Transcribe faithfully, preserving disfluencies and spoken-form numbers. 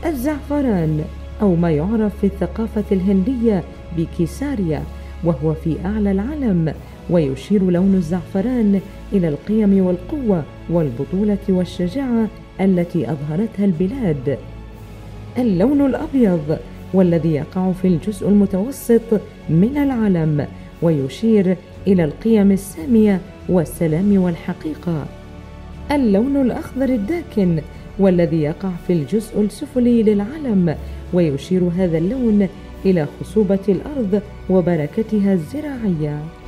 الزعفران، أو ما يعرف في الثقافة الهندية بكيساريا، وهو في أعلى العلم، ويشير لون الزعفران إلى القيم والقوة والبطولة والشجاعة التي أظهرتها البلاد. اللون الأبيض، والذي يقع في الجزء المتوسط من العلم، ويشير إلى القيم السامية والسلام والحقيقة. اللون الأخضر الداكن، والذي يقع في الجزء السفلي للعلم، ويشير هذا اللون إلى خصوبة الأرض وبركتها الزراعية.